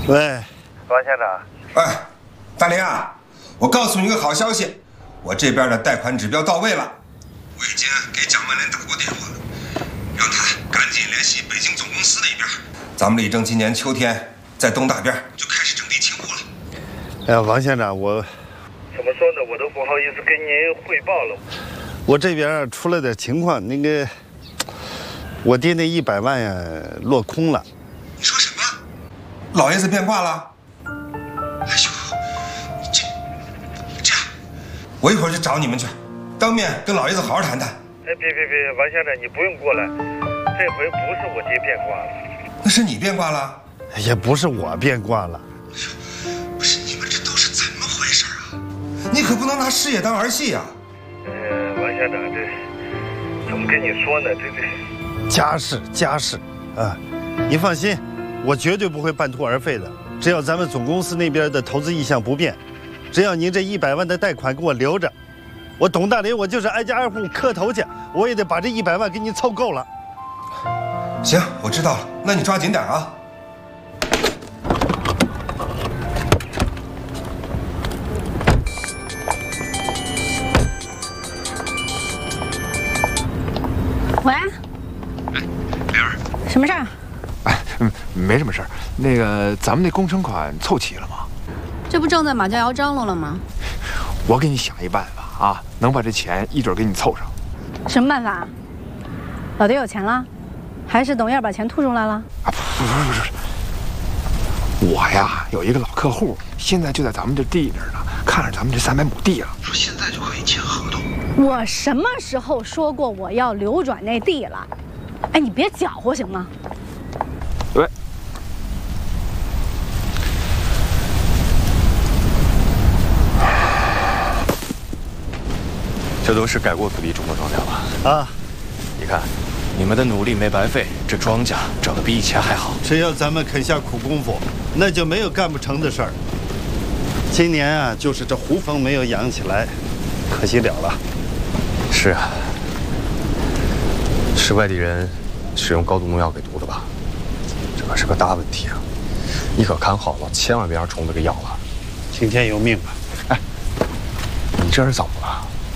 喂， 王县长。 哎，大林啊，我告诉你个好消息，我这边的贷款指标到位了。我已经给蒋万林打过电话了，让他赶紧联系北京总公司那边。咱们力争今年秋天在东大边就开始征地清户了。 哎呀，王县长，我怎么说呢？我都不好意思跟您汇报了。 我这边出了点情况，我爹那100万呀落空了。 你说什么？老爷子变卦了？哎呦，这样，我一会儿就找你们去，当面跟老爷子好好谈谈。 哎，别，王县长，你不用过来，这回不是我爹变卦了。 那是你变卦了？ 也不是我变卦了。 不是，你们这都是怎么回事啊？你可不能拿事业当儿戏呀！ 王县长，这怎么跟你说呢？这家事啊，你放心，我绝对不会半途而废的。只要咱们总公司那边的投资意向不变，只要您这100万的贷款给我留着，我董大林我就是挨家挨户磕头去，我也得把这100万给你凑够了。 行，我知道了，那你抓紧点啊。 喂， 哎，玲儿， 什么事儿？ 哎，没什么事儿。那个，咱们那工程款凑齐了吗？ 这不正在马家窑张罗了吗？ 我给你想一办法啊，能把这钱一准给你凑上。 什么办法？老爹有钱了，还是董燕把钱吐出来了？ 啊，不是，我呀有一个老客户，现在就在咱们这地那儿呢，看上咱们这300亩地了，说现在就可以签合同。 我什么时候说过我要流转那地了？哎，你别搅和行吗？ 喂， 这都是改过土地种的庄稼了啊！ 你看，你们的努力没白费，这庄稼长得比以前还好。 只要咱们肯下苦功夫，那就没有干不成的事儿。今年啊，就是这胡蜂没有养起来，可惜了了。 是啊，是外地人使用高毒农药给毒的吧？这可是个大问题啊！你可看好了，千万别让虫子给咬了。 听天由命吧。 哎，你这是怎么了？